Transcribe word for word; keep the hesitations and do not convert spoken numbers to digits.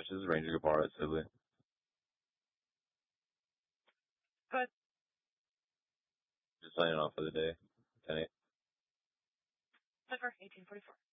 This is Ranger Gabar at Sibley. Good. Just signing off for the day. ten eight. Clipper, eighteen forty-four.